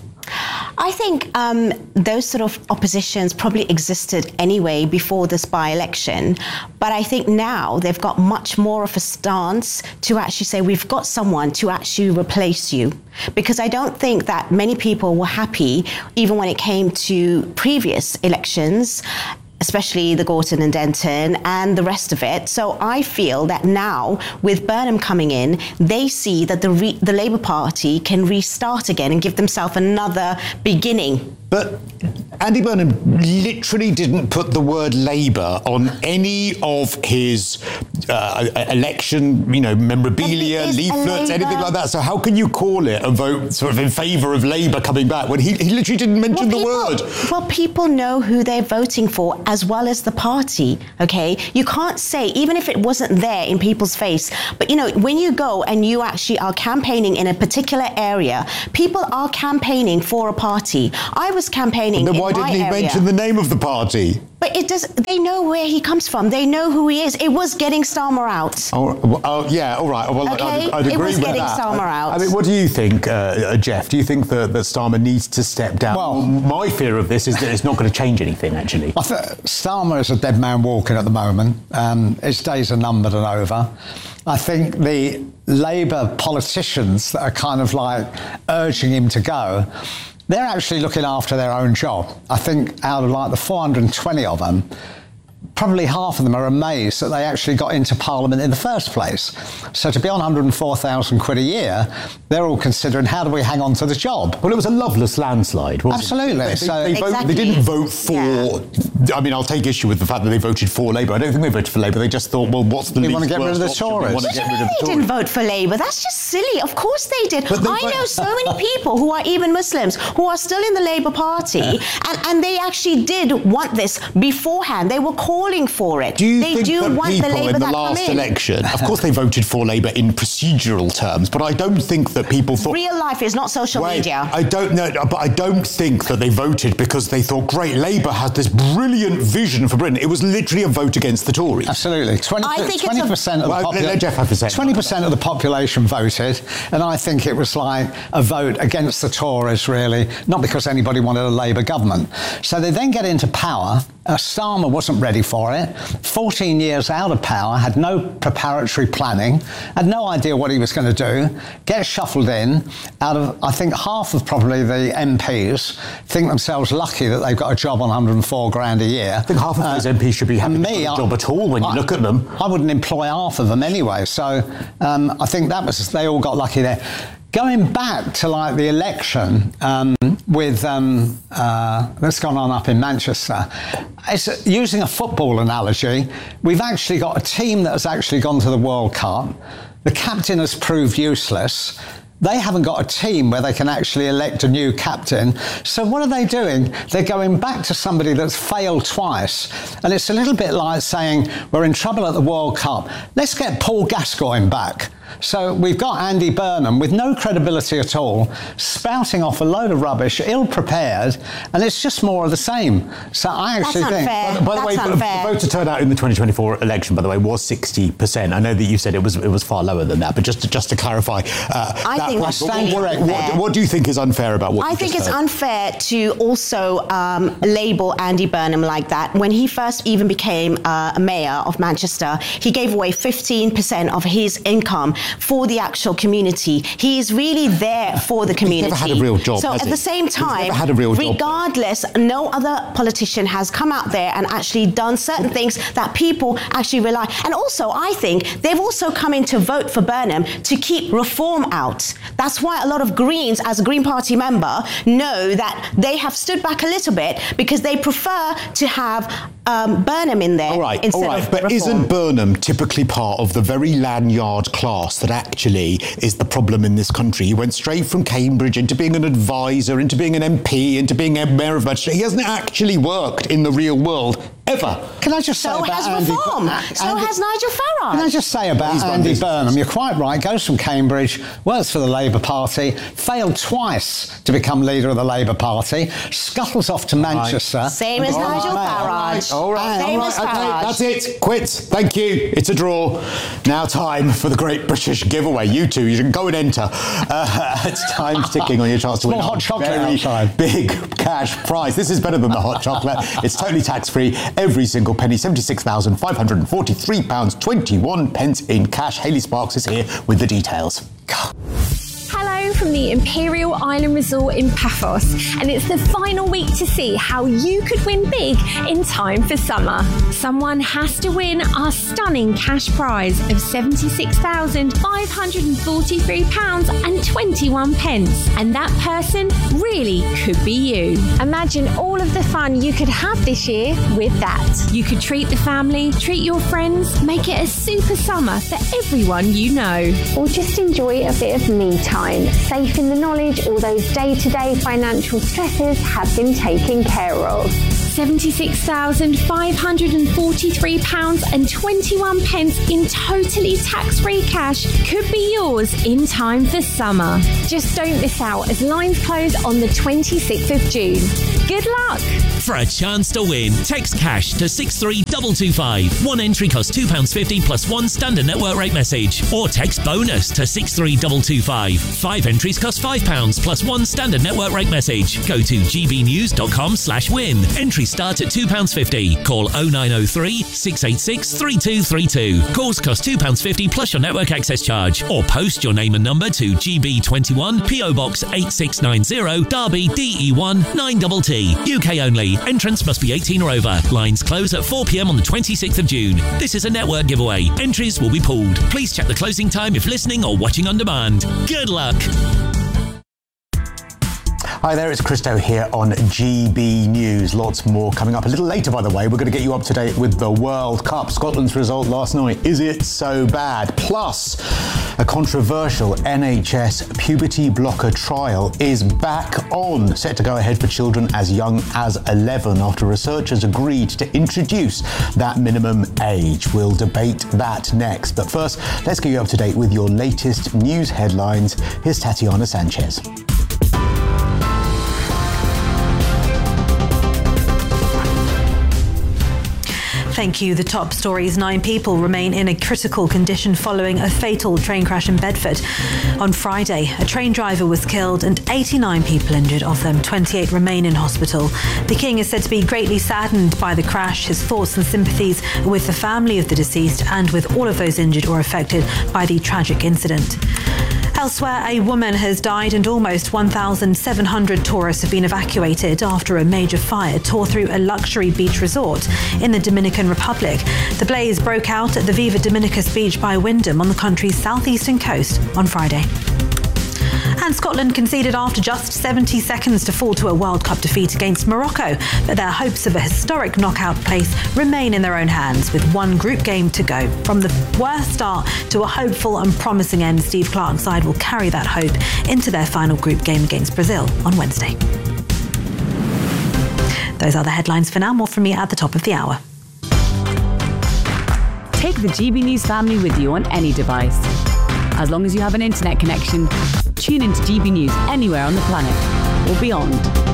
I think um, those sort of oppositions probably existed anyway before this by-election, but I think now they've got much more of a stance to actually say we've got someone to actually replace you. Because I don't think that many people were happy, even when it came to previous elections, especially the Gorton and Denton and the rest of it. So I feel that now, with Burnham coming in, they see that the re- the Labour Party can restart again and give themselves another beginning. But Andy Burnham literally didn't put the word Labour on any of his uh, election, you know, memorabilia, leaflets, anything like that. So how can you call it a vote sort of in favour of Labour coming back when he, he literally didn't mention well, the people, word? Well, people know who they're voting for as well as the party, OK? You can't say, even if it wasn't there in people's face, but, you know, when you go and you actually are campaigning in a particular area, people are campaigning for a party. I was campaigning then in why my didn't he area. mention the name of the party? But it does. They know where he comes from. They know who he is. It was getting Starmer out. Oh, oh yeah, all right. Well, okay? I'd, I'd agree it was with getting that. Starmer out. I mean, what do you think, uh, Jeff? Do you think that, that Starmer needs to step down? Well, my fear of this is that it's not going to change anything, actually. I think Starmer is a dead man walking at the moment. Um, his days are numbered and over. I think the Labour politicians that are kind of like urging him to go, they're actually looking after their own job. I think out of like the four hundred twenty of them, probably half of them are amazed that they actually got into Parliament in the first place. So to be on one hundred four thousand quid a year, they're all considering, how do we hang on to the job? Well, it was a loveless landslide, wasn't Absolutely. it? They, so they, vote, exactly. they didn't vote for... Yeah. I mean, I'll take issue with the fact that they voted for Labour. I don't think they voted for Labour. They just thought, well, what's the We least want to get rid of the option? Tories. We want to get rid of the They Tories. didn't vote for Labour. That's just silly. Of course they did. But they I vote- know so many people who are even Muslims who are still in the Labour Party, and, and they actually did want this beforehand. They were calling for it. Do you they think do that want people the Labour in the that last come in. election, of course they voted for Labour in procedural terms, but I don't think that people thought... Real life is not social Wait, media. I don't know, but I don't think that they voted because they thought, great, Labour has this brilliant vision for Britain. It was literally a vote against the Tories. Absolutely. twenty, I think it's a- twenty percent of the Well, population. let Jeff have a say. twenty percent of the population voted, and I think it was like a vote against the Tories, really, not because anybody wanted a Labour government. So they then get into power. Uh, Starmer wasn't ready for it. fourteen years out of power, had no preparatory planning, had no idea what he was going to do, gets shuffled in. Out of, I think, half of probably the M Ps think themselves lucky that they've got a job on one hundred four grand a year. I think half of those M Ps should be having me, a job at all when you I, look at them. I wouldn't employ half of them anyway. So um, I think that was, they all got lucky there. Going back to like the election um, with um, uh, that's gone on up in Manchester, it's, using a football analogy, we've actually got a team that has actually gone to the World Cup. The captain has proved useless. They haven't got a team where they can actually elect a new captain. So what are they doing? They're going back to somebody that's failed twice. And it's a little bit like saying, we're in trouble at the World Cup. Let's get Paul Gascoigne back. So we've got Andy Burnham with no credibility at all, spouting off a load of rubbish, ill-prepared, and it's just more of the same. So I actually That's think... unfair. By the, by the That's way, unfair. the voter turnout in the twenty twenty-four election, by the way, was sixty percent. I know that you said it was it was far lower than that, but just to, just to clarify, uh, I that think point, that's what, really what, unfair. what, what do you think is unfair about what I you think just it's heard? unfair to also um, label Andy Burnham like that. When he first even became uh, a mayor of Manchester, he gave away fifteen percent of his income for the actual community. He is really there for the community. He's never had a real job, So has at he? the same He's time, never had a real job. regardless, no other politician has come out there and actually done certain things that people actually rely. And also, I think they've also come in to vote for Burnham to keep reform out. That's why a lot of Greens, as a Green Party member, know that they have stood back a little bit because they prefer to have um, Burnham in there All right, instead all right. of But Reform. isn't Burnham typically part of the very lanyard class that actually is the problem in this country? He went straight from Cambridge into being an advisor, into being an M P, into being a mayor of Manchester. He hasn't actually worked in the real world ever. Can I just say So about has Andy, Reform. Andy- So has Nigel Farage. Can I just say about He's run Andy business. Burnham? You're quite right. Goes from Cambridge, works for the Labour Party, failed twice to become leader of the Labour Party, scuttles off to Manchester. Same as All Nigel right, Farage. All right, Same all as right, okay, Farage. that's it. Quit. Thank you. It's a draw. Now time for the Great British Giveaway. You two, you can go and enter. Uh, it's time ticking on your chance to win Small a hot chocolate very outside. big cash prize. This is better than the hot chocolate. It's totally tax-free. Every single penny, seventy-six thousand five hundred forty-three pounds twenty-one pence in cash. Hayley Sparks is here with the details. Hello from the Imperial Island Resort in Paphos, and it's the final week to see how you could win big in time for summer. Someone has to win our stunning cash prize of seventy-six thousand five hundred forty-three pounds and twenty-one pence, and that person really could be you. Imagine all of the fun you could have this year with that. You could treat the family, treat your friends, make it a super summer for everyone you know. Or just enjoy a bit of me time, safe in the knowledge all those day-to-day financial stresses have been taken care of. seventy-six thousand five hundred forty-three pounds and twenty-one pence in totally tax-free cash could be yours in time for summer. Just don't miss out as lines close on the twenty-sixth of June. Good luck! For a chance to win, text cash to six three two two five. One entry costs two pounds fifty plus one standard network rate message. Or text bonus to six three two two five. Five entries cost five pounds plus one standard network rate message. Go to gbnews.com slash win. Entries start at two pounds fifty. Call oh nine oh three, six eight six, three two three two. Calls cost two pounds fifty plus your network access charge. Or post your name and number to G B twenty-one, P O Box eight six nine zero, Derby, D E one nine T T. U K only. Entrance must be eighteen or over. Lines close at four p m on the twenty-sixth of June. This is a network giveaway. Entries will be pooled. Please check the closing time if listening or watching on demand. Good luck. Hi there, it's Christo here on G B News. Lots more coming up a little later, by the way. We're going to get you up to date with the World Cup. Scotland's result last night, is it so bad? Plus, a controversial N H S puberty blocker trial is back on, set to go ahead for children as young as eleven after researchers agreed to introduce that minimum age. We'll debate that next. But first, let's get you up to date with your latest news headlines. Here's Tatiana Sanchez. Thank you. The top stories. Nine people remain in a critical condition following a fatal train crash in Bedford. On Friday, a train driver was killed and eighty-nine people injured. Of them, twenty-eight remain in hospital. The King is said to be greatly saddened by the crash. His thoughts and sympathies are with the family of the deceased and with all of those injured or affected by the tragic incident. Elsewhere, a woman has died and almost one thousand seven hundred tourists have been evacuated after a major fire tore through a luxury beach resort in the Dominican Republic. The blaze broke out at the Viva Dominicus beach by Wyndham on the country's southeastern coast on Friday. And Scotland conceded after just seventy seconds to fall to a World Cup defeat against Morocco, but their hopes of a historic knockout place remain in their own hands with one group game to go. From the worst start to a hopeful and promising end, Steve Clarke's side will carry that hope into their final group game against Brazil on Wednesday. Those are the headlines for now. More from me at the top of the hour. Take the G B News family with you on any device. As long as you have an internet connection, tune into G B News anywhere on the planet or beyond.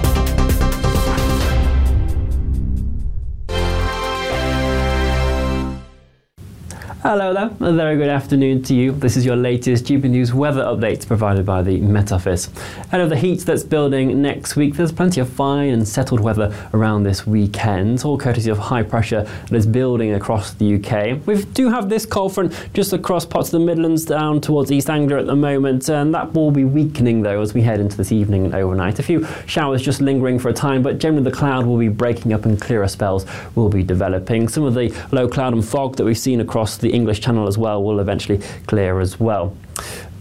Hello there, a very good afternoon to you. This is your latest G B News weather update provided by the Met Office. Ahead of the heat that's building next week, there's plenty of fine and settled weather around this weekend, all courtesy of high pressure that is building across the U K. We do have this cold front just across parts of the Midlands down towards East Anglia at the moment, and that will be weakening though as we head into this evening and overnight. A few showers just lingering for a time, but generally the cloud will be breaking up and clearer spells will be developing. Some of the low cloud and fog that we've seen across the English Channel as well will eventually clear as well.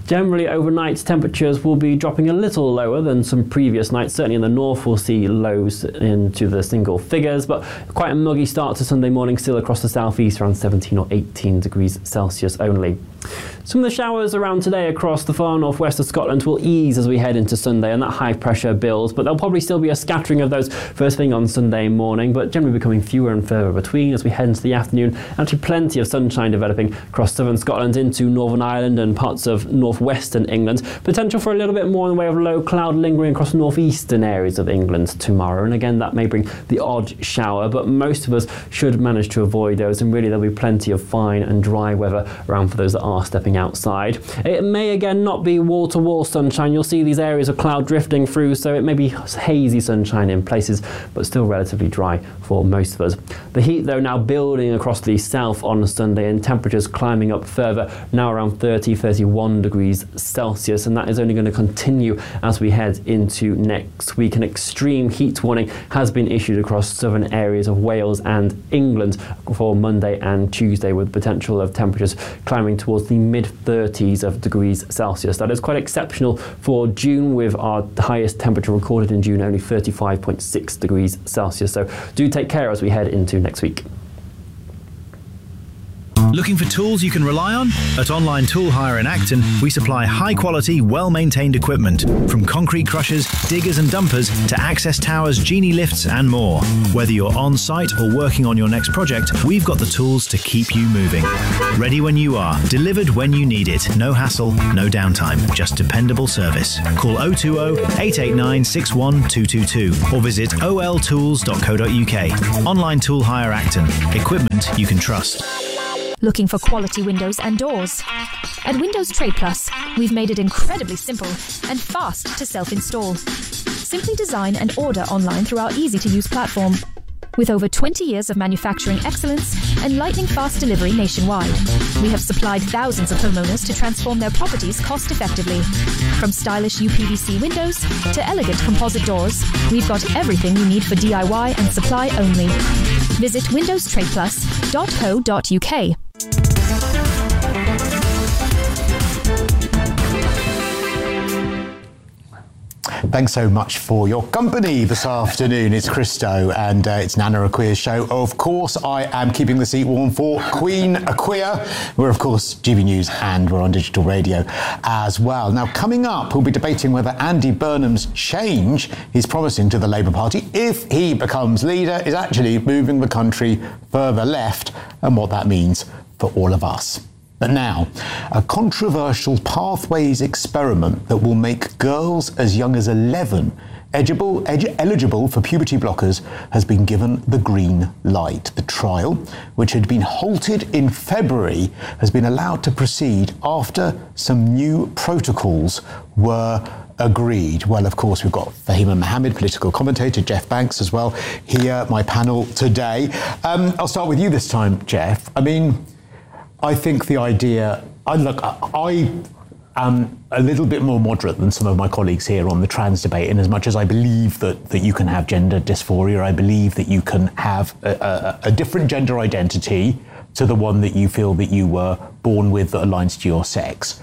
Generally, overnight temperatures will be dropping a little lower than some previous nights. Certainly in the north, we'll see lows into the single figures, but quite a muggy start to Sunday morning still across the southeast, around seventeen or eighteen degrees Celsius only. Some of the showers around today across the far northwest of Scotland will ease as we head into Sunday, and that high pressure builds, but there'll probably still be a scattering of those first thing on Sunday morning, but generally becoming fewer and further between as we head into the afternoon. Actually plenty of sunshine developing across southern Scotland into Northern Ireland and parts of northwestern England. Potential for a little bit more in the way of low cloud lingering across northeastern areas of England tomorrow, and again that may bring the odd shower, but most of us should manage to avoid those, and really there'll be plenty of fine and dry weather around for those that are stepping outside. It may again not be wall-to-wall sunshine. You'll see these areas of cloud drifting through, so it may be hazy sunshine in places, but still relatively dry for most of us. The heat though now building across the south on Sunday, and temperatures climbing up further, now around thirty, thirty-one degrees Celsius, and that is only going to continue as we head into next week. An extreme heat warning has been issued across southern areas of Wales and England for Monday and Tuesday, with potential of temperatures climbing towards the mid thirties of degrees Celsius. That is quite exceptional for June, with our highest temperature recorded in June only thirty-five point six degrees Celsius. So do take care as we head into next week. Looking for tools you can rely on? At Online Tool Hire in Acton, we supply high-quality, well-maintained equipment, from concrete crushers, diggers and dumpers to access towers, genie lifts and more. Whether you're on-site or working on your next project, we've got the tools to keep you moving. Ready when you are, delivered when you need it. No hassle, no downtime, just dependable service. Call oh two oh, eight eight nine, six one two two two or visit o l tools dot co dot u k. Online Tool Hire Acton. Equipment you can trust. Looking for quality windows and doors? At Windows Trade Plus, we've made it incredibly simple and fast to self-install. Simply design and order online through our easy-to-use platform. With over twenty years of manufacturing excellence and lightning-fast delivery nationwide, we have supplied thousands of homeowners to transform their properties cost-effectively. From stylish U P V C windows to elegant composite doors, we've got everything you need for D I Y and supply only. Visit windows trade plus dot co dot u k. Thanks so much for your company this afternoon. It's Christo and uh, it's Nana Aqua's show. Of course, I am keeping the seat warm for Queen Aquia. We're, of course, G B News and we're on digital radio as well. Now, coming up, we'll be debating whether Andy Burnham's change he's promising to the Labour Party, if he becomes leader, is actually moving the country further left, and what that means for all of us. But now, a controversial pathways experiment that will make girls as young as eleven eligible, ed- eligible for puberty blockers has been given the green light. The trial, which had been halted in February, has been allowed to proceed after some new protocols were agreed. Well, of course, we've got Fahima Mohammed, political commentator, Jeff Banks as well, here, my panel today. Um, I'll start with you this time, Jeff. I mean, I think the idea, I look, I am a little bit more moderate than some of my colleagues here on the trans debate, in as much as I believe that, that you can have gender dysphoria. I believe that you can have a, a, a different gender identity to the one that you feel that you were born with that aligns to your sex.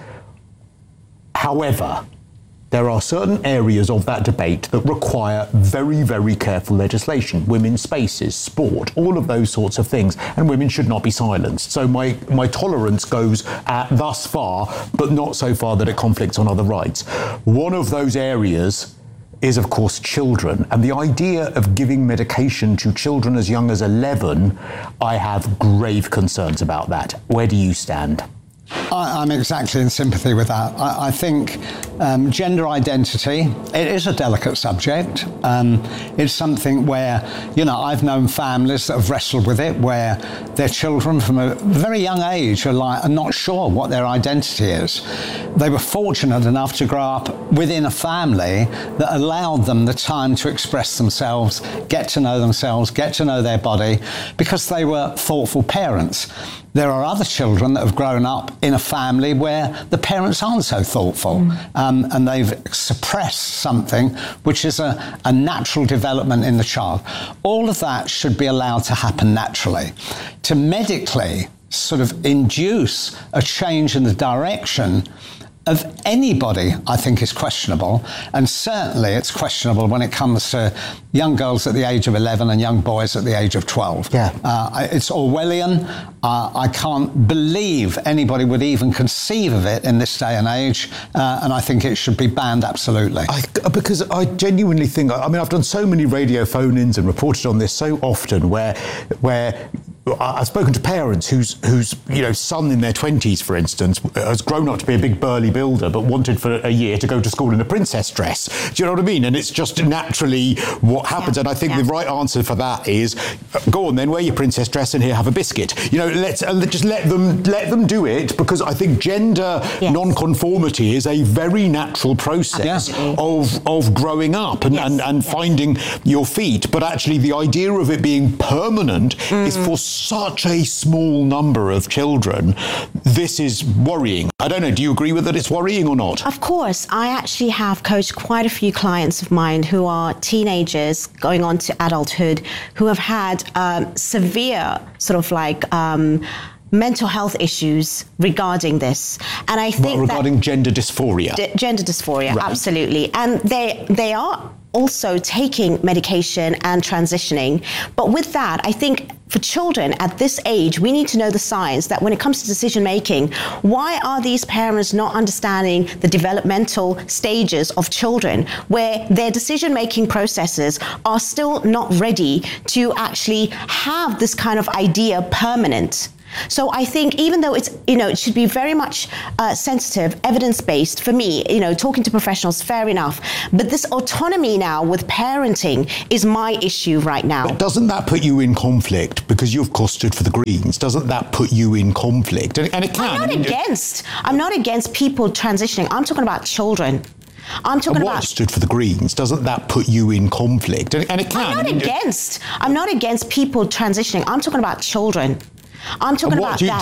However, there are certain areas of that debate that require very, very careful legislation. Women's spaces, sport, all of those sorts of things, and women should not be silenced. So my, my tolerance goes uh, thus far, but not so far that it conflicts on other rights. One of those areas is, of course, children. And the idea of giving medication to children as young as eleven, I have grave concerns about that. Where do you stand? I, I'm exactly in sympathy with that. I, I think um, gender identity, it is a delicate subject. Um, it's something where, you know, I've known families that have wrestled with it, where their children from a very young age are, like, are not sure what their identity is. They were fortunate enough to grow up within a family that allowed them the time to express themselves, get to know themselves, get to know their body, because they were thoughtful parents. There are other children that have grown up in a family where the parents aren't so thoughtful, mm. um, and they've suppressed something which is a, a natural development in the child. All of that should be allowed to happen naturally. To medically sort of induce a change in the direction of anybody, I think, is questionable. And certainly it's questionable when it comes to young girls at the age of eleven and young boys at the age of twelve. Yeah. Uh, it's Orwellian. Uh, I can't believe anybody would even conceive of it in this day and age. Uh, and I think it should be banned absolutely. I, because I genuinely think, I mean, I've done so many radio phone-ins and reported on this so often where, where I've spoken to parents whose, whose you know, son in their twenties, for instance, has grown up to be a big burly builder, but wanted for a year to go to school in a princess dress. Do you know what I mean? And it's just naturally what happens. Yeah. And I think yeah. the right answer for that is, go on then, wear your princess dress and here, have a biscuit. You know, let's uh, just let them let them do it, because I think gender yes. non-conformity is a very natural process yeah. of of growing up and, yes. and, and yes. finding your feet. But actually, the idea of it being permanent mm. is for such a small number of children. This is worrying. I don't know, do you agree with that it's worrying or not? Of course. I actually have coached quite a few clients of mine who are teenagers going on to adulthood who have had um, severe sort of like um, mental health issues regarding this. And I think well, regarding that gender dysphoria. D- gender dysphoria, right. Absolutely. And they they are also taking medication and transitioning. But with that, I think for children at this age, we need to know the signs that when it comes to decision making, why are these parents not understanding the developmental stages of children where their decision making processes are still not ready to actually have this kind of idea permanent? So I think even though it's, you know, it should be very much uh, sensitive, evidence-based, for me, you know, talking to professionals, fair enough. But this autonomy now with parenting is my issue right now. But doesn't that put you in conflict? Because you, of course, stood for the Greens. Doesn't that put you in conflict? And, and it can. I'm not I mean, against. I'm not against people transitioning. I'm talking about children. I'm talking and what about stood for the Greens. Doesn't that put you in conflict? And, and it can. I'm not I mean, against. I'm not against people transitioning. I'm talking about children. I'm talking and what about do you, that.